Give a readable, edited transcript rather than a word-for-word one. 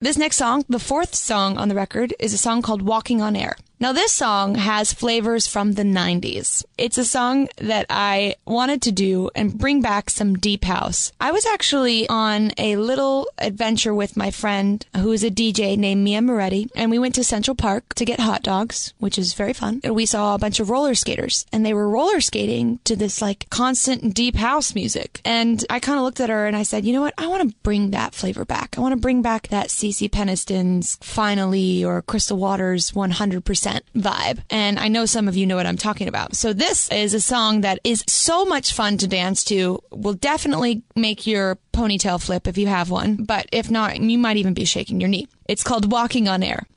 This next song, the fourth song on the record, is a song called Walking on Air. Now, this song has flavors from the 90s. It's a song that I wanted to do and bring back some deep house. I was actually on a little adventure with my friend who is a DJ named Mia Moretti, and we went to Central Park to get hot dogs, which is very fun. And we saw a bunch of roller skaters, and they were roller skating to this like constant deep house music. And I kind of looked at her and I said, you know what? I want to bring that flavor back. I want to bring back that CeCe Peniston's Finally or Crystal Waters 100% vibe. And I know some of you know what I'm talking about. So this is a song that is so much fun to dance to, will definitely make your ponytail flip if you have one, but if not, you might even be shaking your knee. It's called Walking on Air.